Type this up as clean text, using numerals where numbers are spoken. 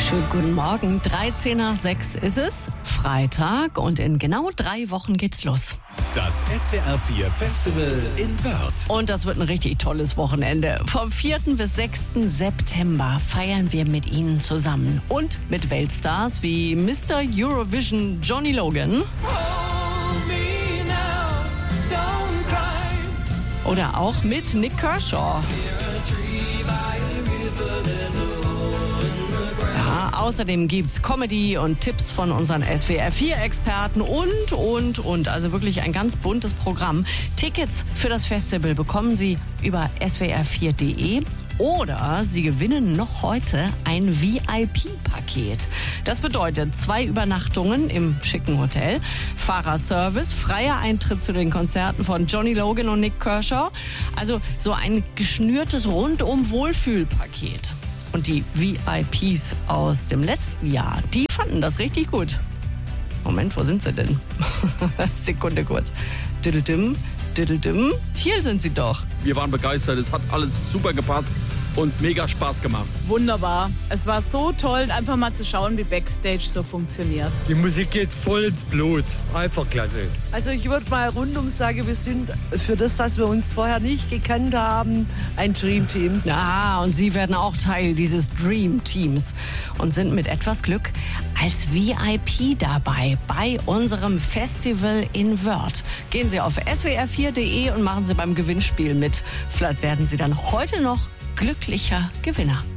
Schönen guten Morgen, 13:06 ist es, Freitag und in genau 3 Wochen geht's los. Das SWR 4 Festival in Wörth. Und das wird ein richtig tolles Wochenende. Vom 4. bis 6. September feiern wir mit Ihnen zusammen. Und mit Weltstars wie Mr. Eurovision Johnny Logan. Oder auch mit Nick Kershaw. Ja, außerdem gibt's Comedy und Tipps von unseren SWR4-Experten und. Also wirklich ein ganz buntes Programm. Tickets für das Festival bekommen Sie über swr4.de. Oder Sie gewinnen noch heute ein VIP-Paket. Das bedeutet 2 Übernachtungen im schicken Hotel, Fahrerservice, freier Eintritt zu den Konzerten von Johnny Logan und Nick Kershaw. Also so ein geschnürtes Rundum-Wohlfühl-Paket. Und die VIPs aus dem letzten Jahr, die fanden das richtig gut. Moment, wo sind sie denn? Sekunde kurz. Hier sind sie doch. Wir waren begeistert, es hat alles super gepasst und mega Spaß gemacht. Wunderbar. Es war so toll, einfach mal zu schauen, wie Backstage so funktioniert. Die Musik geht voll ins Blut. Einfach klasse. Also ich würde mal rundum sagen, wir sind für das, dass wir uns vorher nicht gekannt haben, ein Dream-Team. Ja, und Sie werden auch Teil dieses Dream-Teams und sind mit etwas Glück als VIP dabei bei unserem Festival in Wörth. Gehen Sie auf swr4.de und machen Sie beim Gewinnspiel mit. Vielleicht werden Sie dann heute noch glücklicher Gewinner.